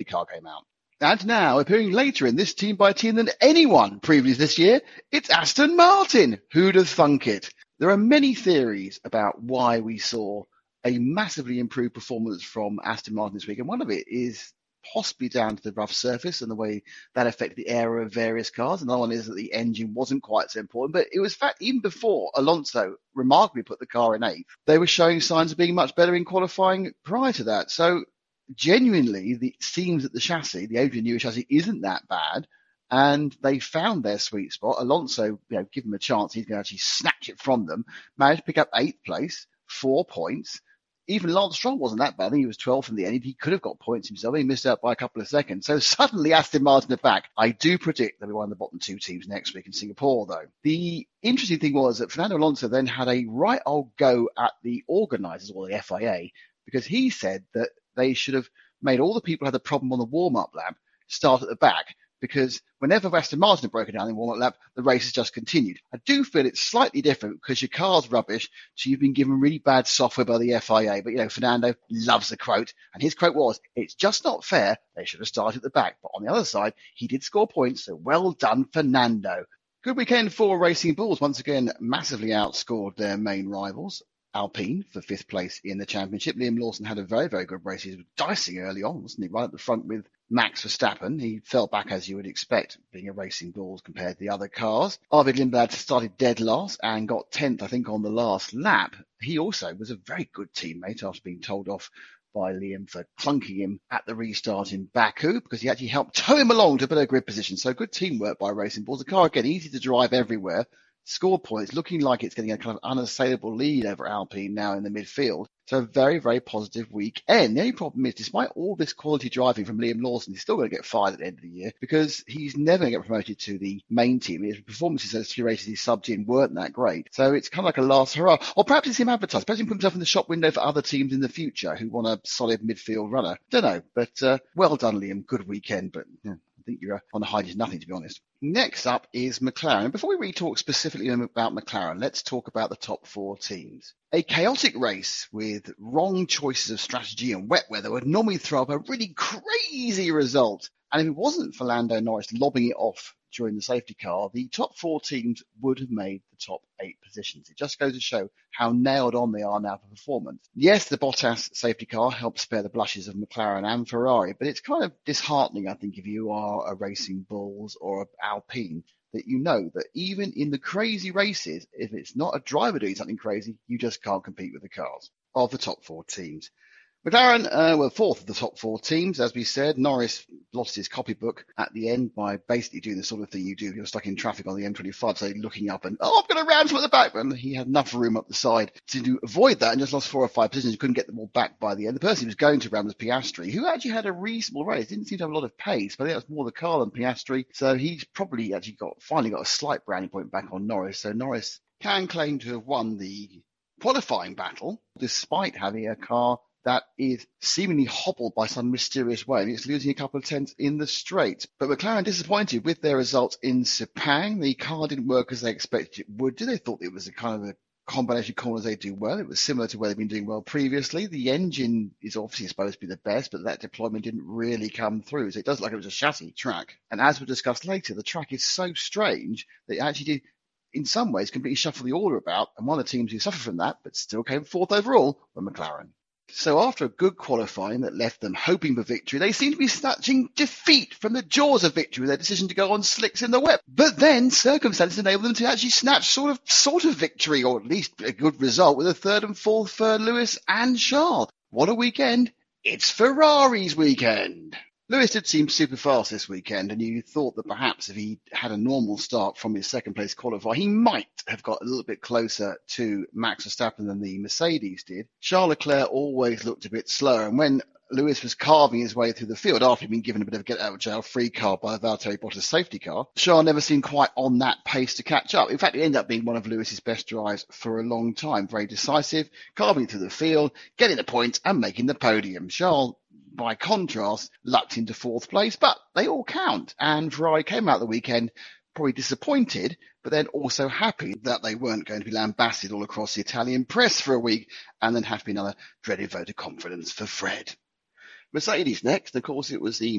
car came out. And now, appearing later in this team by team than anyone previously this year, it's Aston Martin. Who'd have thunk it? There are many theories about why we saw a massively improved performance from Aston Martin this week, and one of it is possibly down to the rough surface and the way that affected the aero of various cars. Another one is that the engine wasn't quite so important, but it was in fact even before Alonso remarkably put the car in 8th, they were showing signs of being much better in qualifying prior to that. So genuinely, it seems that the chassis, the Adrian Newey chassis, isn't that bad, and they found their sweet spot. Alonso, give him a chance, he's going to actually snatch it from them, managed to pick up 8th place, 4 points. Even Lance Stroll wasn't that bad. I think he was 12th in the end. He could have got points himself. He missed out by a couple of seconds. So suddenly Aston Martin are back. I do predict they'll be one of the bottom 2 teams next week in Singapore, though. The interesting thing was that Fernando Alonso then had a right old go at the organisers, or the FIA, because he said that they should have made all the people who had the problem on the warm-up lap start at the back, because whenever Aston Martin had broken down in the warm-up lap, the race has just continued. I do feel it's slightly different because your car's rubbish, so you've been given really bad software by the FIA. But, Fernando loves the quote, and his quote was, "It's just not fair. They should have started at the back." But on the other side, he did score points, so well done, Fernando. Good weekend for Racing Bulls. Once again, massively outscored their main rivals. Alpine for 5th place in the championship. Liam Lawson had a very, very good race. He was dicing early on, wasn't he? Right at the front with Max Verstappen. He fell back as you would expect, being a Racing Bulls compared to the other cars. Arvid Lindblad started dead last and got 10th, I think, on the last lap. He also was a very good teammate after being told off by Liam for clunking him at the restart in Baku, because he actually helped tow him along to a better grid position. So good teamwork by Racing Bulls. The car, again, easy to drive everywhere. Score points, looking like it's getting a kind of unassailable lead over Alpine now in the midfield. So a very, very positive weekend. The only problem is, despite all this quality driving from Liam Lawson, he's still going to get fired at the end of the year because he's never going to get promoted to the main team. His performances as few races he subbed in weren't that great. So it's kind of like a last hurrah. Or perhaps it's him advertised. Perhaps he put himself in the shop window for other teams in the future who want a solid midfield runner. Don't know. But well done, Liam. Good weekend. But I think you're on the hide is nothing, to be honest. Next up is McLaren. Before we really talk specifically about McLaren, let's talk about the top 4 teams. A chaotic race with wrong choices of strategy and wet weather would normally throw up a really crazy result. And if it wasn't for Lando Norris lobbing it off during the safety car, the top 4 teams would have made the top 8 positions. It just goes to show how nailed on they are now for performance. Yes, the Bottas safety car helped spare the blushes of McLaren and Ferrari, but it's kind of disheartening, I think, if you are a Racing Bulls or Alpine, that you know that even in the crazy races, if it's not a driver doing something crazy, you just can't compete with the cars of the top 4 teams. McLaren were 4th of the top 4 teams, as we said. Norris lost his copybook at the end by basically doing the sort of thing you do if you're stuck in traffic on the M25, so looking up and, I'm going to ram from at the back. And he had enough room up the side to avoid that and just lost 4 or 5 positions. He couldn't get them all back by the end. The person he was going to ram was Piastri, who actually had a reasonable race. Didn't seem to have a lot of pace, but I think that was more the car than Piastri. So he's probably actually finally got a slight brownie point back on Norris. So Norris can claim to have won the qualifying battle, despite having a car that is seemingly hobbled by some mysterious way, and it's losing a couple of tenths in the straight. But McLaren disappointed with their results in Sepang. The car didn't work as they expected it would do. They thought it was a kind of a combination of corners they do well. It was similar to where they've been doing well previously. The engine is obviously supposed to be the best, but that deployment didn't really come through. So it does look like it was a chassis track. And as we'll discuss later, the track is so strange that it actually did, in some ways, completely shuffle the order about. And one of the teams who suffered from that, but still came 4th overall, were McLaren. So after a good qualifying that left them hoping for victory, they seem to be snatching defeat from the jaws of victory with their decision to go on slicks in the wet. But then circumstances enabled them to actually snatch sort of victory, or at least a good result, with a 3rd and 4th for Lewis and Charles. What a weekend. It's Ferrari's weekend. Lewis did seem super fast this weekend, and you thought that perhaps if he had a normal start from his 2nd place qualifier, he might have got a little bit closer to Max Verstappen than the Mercedes did. Charles Leclerc always looked a bit slower, and when Lewis was carving his way through the field after he'd been given a bit of a get-out-of-jail-free card by the Valtteri Bottas safety car, Charles never seemed quite on that pace to catch up. In fact, it ended up being one of Lewis's best drives for a long time. Very decisive, carving through the field, getting the points and making the podium. Charles, by contrast, lucked into 4th place, but they all count. And Ferrari came out the weekend probably disappointed, but then also happy that they weren't going to be lambasted all across the Italian press for a week and then have to be another dreaded vote of confidence for Fred. Mercedes next. Of course, it was the